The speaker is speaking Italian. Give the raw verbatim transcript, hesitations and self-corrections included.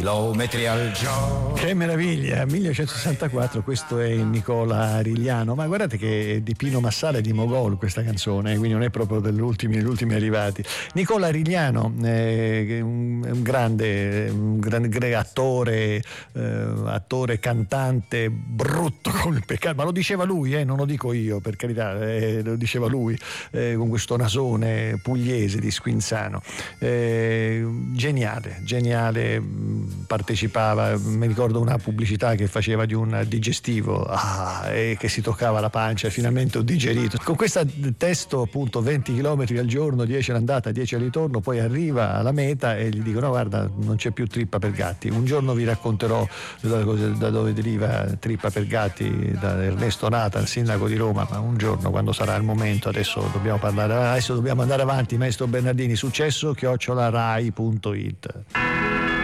Lo metri al gioco. Che meraviglia, millenovecentosessantaquattro, questo è Nicola Rigliano, ma guardate che è di Pino Massale e di Mogol questa canzone, quindi non è proprio degli ultimi, degli ultimi arrivati. Nicola Rigliano è un, un grande, un grande attore, eh, attore, cantante, brutto come il peccato, ma lo diceva lui, eh, non lo dico io, per carità, eh, lo diceva lui, eh, con questo nasone pugliese di Squinzano. Eh, geniale, geniale, partecipava, mi ricordo una pubblicità che faceva di un digestivo, ah, e che si toccava la pancia, finalmente ho digerito. Con questo testo appunto venti chilometri al giorno, dieci all'andata, dieci al ritorno, poi arriva alla meta e gli dicono guarda non c'è più trippa per gatti, un giorno vi racconterò da dove deriva trippa per gatti, da Ernesto Nata, il sindaco di Roma, ma un giorno quando sarà il momento, adesso dobbiamo parlare, adesso dobbiamo andare avanti, maestro Bernardini, successo chiocciola rai punto it.